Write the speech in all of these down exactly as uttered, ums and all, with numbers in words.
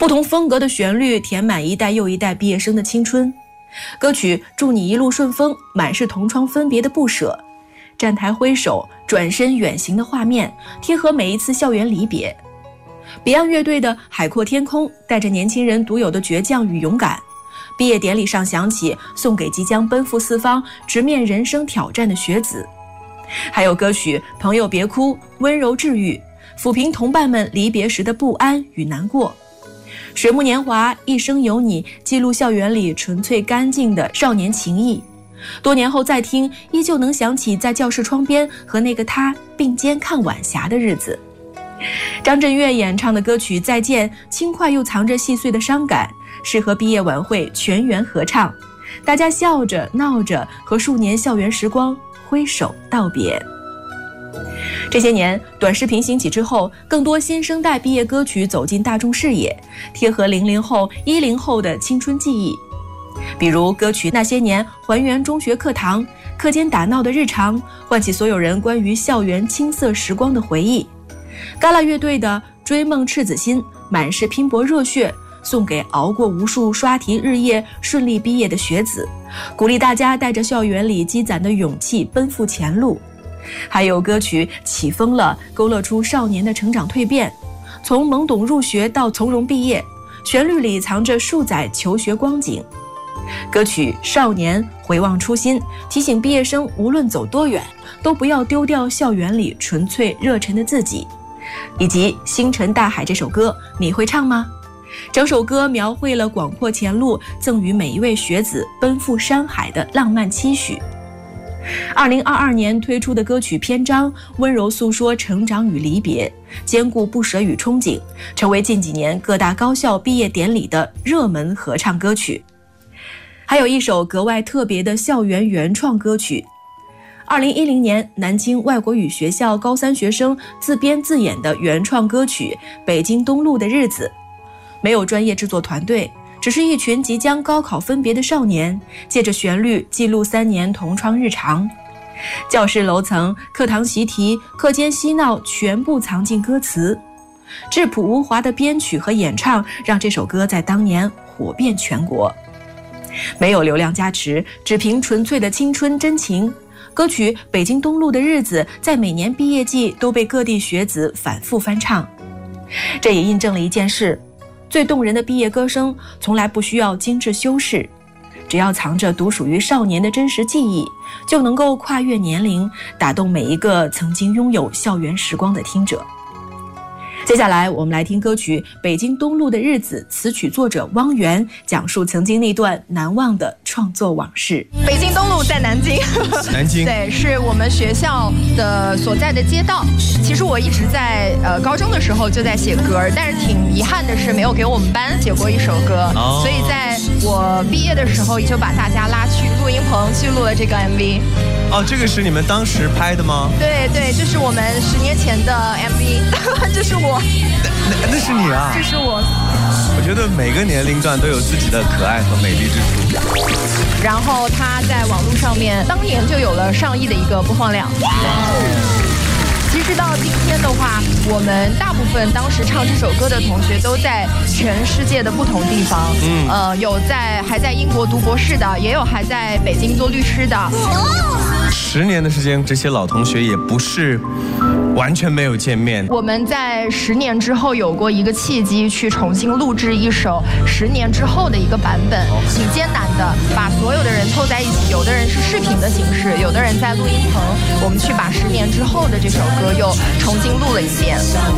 不同风格的旋律填满一代又一代毕业生的青春。歌曲祝你一路顺风，满是同窗分别的不舍，站台挥手转身远行的画面贴合每一次校园离别。Beyond 乐队的海阔天空带着年轻人独有的倔强与勇敢，毕业典礼上响起，送给即将奔赴四方直面人生挑战的学子。还有歌曲朋友别哭，温柔治愈，抚平同伴们离别时的不安与难过。水木年华，一生有你，记录校园里纯粹干净的少年情谊。多年后再听，依旧能想起在教室窗边和那个他并肩看晚霞的日子。张震岳演唱的歌曲《再见》，轻快又藏着细碎的伤感，适合毕业晚会全员合唱，大家笑着闹着和数年校园时光挥手道别。这些年短视频兴起之后，更多新生代毕业歌曲走进大众视野，贴合零零后一零后的青春记忆。比如歌曲《那些年》还原中学课堂课间打闹的日常，唤起所有人关于校园青涩时光的回忆。嘎啦乐队的《追梦赤子心》满是拼搏热血，送给熬过无数刷题日夜顺利毕业的学子，鼓励大家带着校园里积攒的勇气奔赴前路。还有歌曲《起风了》，勾勒出少年的成长蜕变，从懵懂入学到从容毕业，旋律里藏着数载求学光景。歌曲《少年》回望初心，提醒毕业生无论走多远，都不要丢掉校园里纯粹热忱的自己。以及《星辰大海》这首歌，你会唱吗？整首歌描绘了广阔前路赠予每一位学子奔赴山海的浪漫期许。二零二二年推出的歌曲《篇章》，温柔诉说成长与离别，兼顾不舍与憧憬，成为近几年各大高校毕业典礼的热门合唱歌曲。还有一首格外特别的校园原创歌曲，二零一零年南京外国语学校高三学生自编自演的原创歌曲《北京东路的日子》，没有专业制作团队，只是一群即将高考分别的少年，借着旋律记录三年同窗日常。教室楼层、课堂习题、课间嬉闹全部藏进歌词，质朴无华的编曲和演唱让这首歌在当年火遍全国。没有流量加持，只凭纯粹的青春真情，歌曲《北京东路的日子》在每年毕业季都被各地学子反复翻唱。这也印证了一件事，最动人的毕业歌声从来不需要精致修饰，只要藏着独属于少年的真实记忆，就能够跨越年龄，打动每一个曾经拥有校园时光的听者。接下来我们来听歌曲《北京东路的日子》，词曲作者汪源讲述曾经那段难忘的创作往事。 北京东路在南京， 南京对，是我们学校的所在的街道。其实我一直在呃高中的时候就在写歌，但是挺遗憾的是没有给我们班写过一首歌，哦、所以在我毕业的时候就把大家拉去录音棚去录了这个 M V。 哦，这个是你们当时拍的吗？ 对对，这是我们十年前的 M V， 这是我。 那那是你啊！ 这是我。 我觉得每个年龄段都有自己的可爱和美丽之处。 然后它在网络上面当年就有了上亿的一个播放量。其实到今天的话，我们大部分当时唱这首歌的同学都在全世界的不同地方，嗯，呃，有在还在英国读博士的，也有还在北京做律师的。 十年的时间，这些老同学也不是完全没有见面。 我们在十年之后有过一个契机，去重新录制一首十年之后的一个版本，挺艰难的，把所有的人凑在一起，有的人是视频的形式，有的人在录音棚，我们去把十年之后的这首歌又重新录了一遍。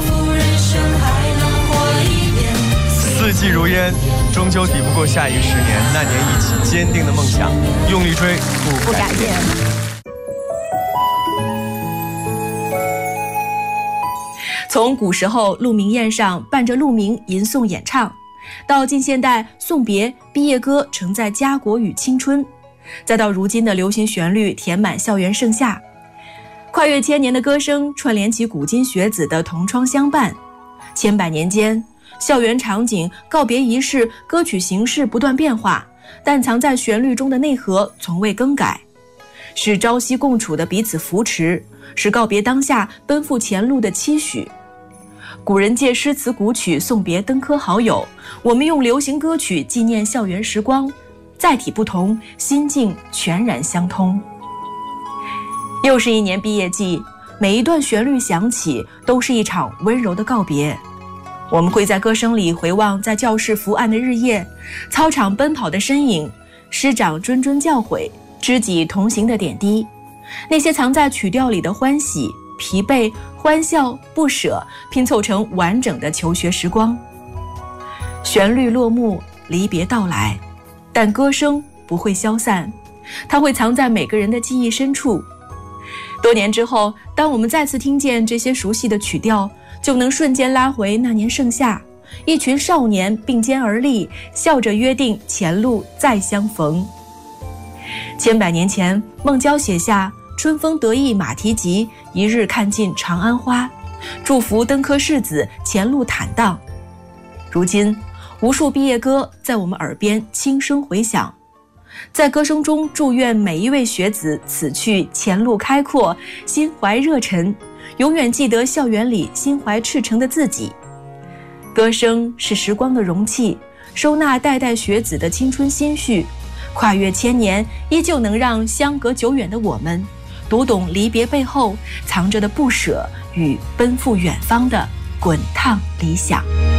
四季如烟，终究抵不过下一个十年。那年一起坚定的梦想，用力追，不改变。 从古时候鹿鸣宴上伴着鹿鸣吟诵演唱，到近现代送别毕业歌承载家国与青春，再到如今的流行旋律填满校园盛夏，跨越千年的歌声串联起古今学子的同窗相伴。千百年间，校园场景、告别仪式、歌曲形式不断变化，但藏在旋律中的内核从未更改，是朝夕共处的彼此扶持，是告别当下奔赴前路的期许。 古人借诗词古曲送别登科好友，我们用流行歌曲纪念校园时光，载体不同，心境全然相通。又是一年毕业季，每一段旋律响起，都是一场温柔的告别。我们会在歌声里回望在教室伏案的日夜，操场奔跑的身影，师长谆谆教诲，知己同行的点滴，那些藏在曲调里的欢喜、疲惫、欢笑、不舍，拼凑成完整的求学时光。旋律落幕，离别到来，但歌声不会消散，它会藏在每个人的记忆深处。多年之后，当我们再次听见这些熟悉的曲调，就能瞬间拉回那年盛夏，一群少年并肩而立，笑着约定前路再相逢。千百年前，孟郊写下春风得意马蹄疾，一日看尽长安花，祝福登科士子前路坦荡。如今无数毕业歌在我们耳边轻声回响，在歌声中祝愿每一位学子此去前路开阔，心怀热忱，永远记得校园里心怀赤诚的自己。歌声是时光的容器，收纳代代学子的青春心绪，跨越千年，依旧能让相隔久远的我们读懂离别背后藏着的不舍与奔赴远方的滚烫理想。